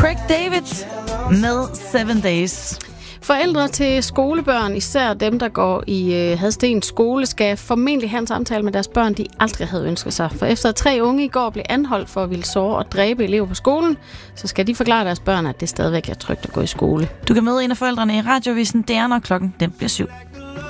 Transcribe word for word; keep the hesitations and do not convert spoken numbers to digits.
Craig David med Seven Days. Forældre til skolebørn, især dem, der går i øh, Hadstens skole, skal formentlig have en samtale med deres børn, de aldrig havde ønsket sig. For efter at tre unge i går blev anholdt for at ville såre og dræbe elever på skolen, så skal de forklare deres børn, at det stadigvæk er trygt at gå i skole. Du kan møde en af forældrene i Radiovisen. Det er, når klokken den bliver syv.